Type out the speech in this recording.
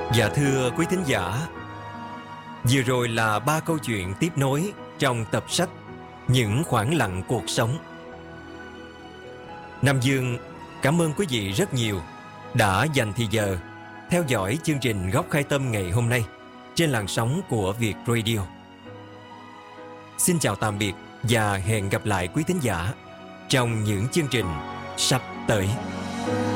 Dạ thưa quý thính giả, vừa rồi là 3 câu chuyện tiếp nối trong tập sách Những khoảng lặng cuộc sống. Nam Dương cảm ơn quý vị rất nhiều đã dành thời giờ theo dõi chương trình Góc Khai Tâm ngày hôm nay trên làn sóng của Việt Radio. Xin chào tạm biệt và hẹn gặp lại quý thính giả trong những chương trình sắp tới.